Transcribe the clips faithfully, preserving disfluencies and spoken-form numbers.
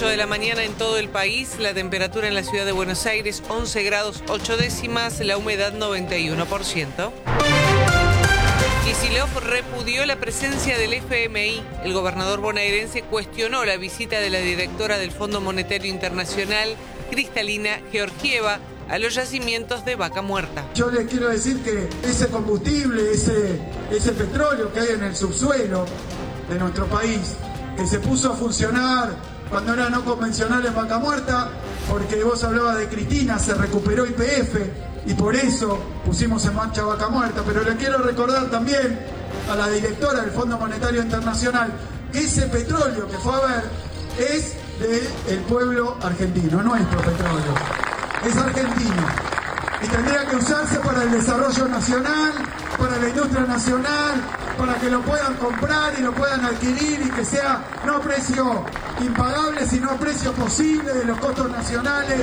ocho de la mañana en todo el país, la temperatura en la ciudad de Buenos Aires once grados ocho décimas, la humedad noventa y uno por ciento. Kicillof repudió la presencia del F M I. El gobernador bonaerense cuestionó la visita de la directora del Fondo Monetario Internacional, Kristalina Georgieva, a los yacimientos de Vaca Muerta. Yo les quiero decir que ese combustible, ese, ese petróleo que hay en el subsuelo de nuestro país, que se puso a funcionar cuando era no convencional en Vaca Muerta, porque vos hablabas de Cristina, se recuperó Y P F y por eso pusimos en marcha Vaca Muerta. Pero le quiero recordar también a la directora del Fondo Monetario Internacional que ese petróleo que fue a ver es del pueblo argentino, nuestro petróleo, es argentino y tendría que usarse para el desarrollo nacional, para la industria nacional, para que lo puedan comprar y lo puedan adquirir y que sea no a precio impagable, sino a precio posible de los costos nacionales.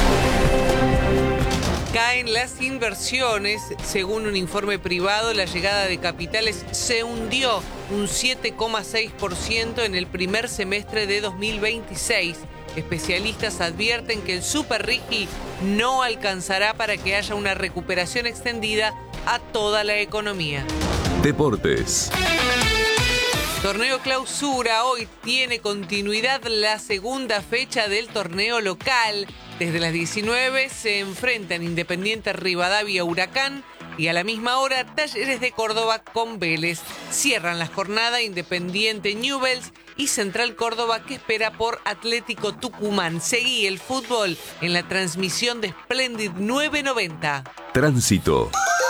Caen las inversiones. Según un informe privado, la llegada de capitales se hundió un siete coma seis por ciento en el primer semestre de dos mil veintiséis. Especialistas advierten que el Super Rigi no alcanzará para que haya una recuperación extendida a toda la economía. Deportes. Torneo Clausura. Hoy tiene continuidad la segunda fecha del torneo local. Desde las diecinueve se enfrentan Independiente Rivadavia Huracán y a la misma hora Talleres de Córdoba con Vélez. Cierran la jornada Independiente Newell's y Central Córdoba, que espera por Atlético Tucumán. Seguí el fútbol en la transmisión de Splendid nueve noventa. Tránsito.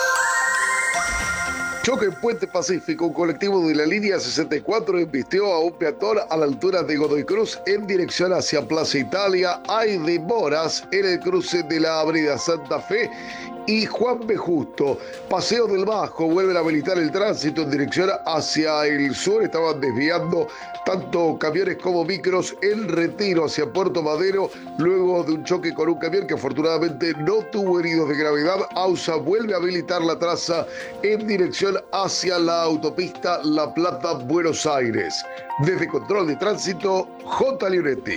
Choque en Puente Pacífico. Un colectivo de la línea sesenta y cuatro embistió a un peatón a la altura de Godoy Cruz en dirección hacia Plaza Italia. Hay demoras en el cruce de la avenida Santa Fe y Juan B. Justo. Paseo del Bajo vuelven a habilitar el tránsito en dirección hacia el sur. Estaban desviando tanto camiones como micros en Retiro hacia Puerto Madero luego de un choque con un camión que afortunadamente no tuvo heridos de gravedad. AUSA vuelve a habilitar la traza en dirección hacia la autopista La Plata-Buenos Aires. Desde Control de Tránsito, J. Leonetti.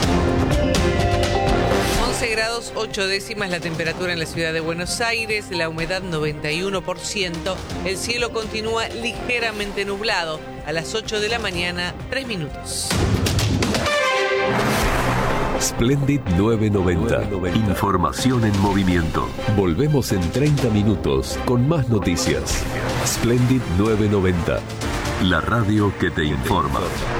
once grados ocho décimas la temperatura en la ciudad de Buenos Aires, la humedad noventa y uno por ciento, el cielo continúa ligeramente nublado. A las ocho de la mañana, tres minutos. Splendid nueve noventa. Información en movimiento. Volvemos en treinta minutos con más noticias. Splendid nueve noventa. La radio que te informa.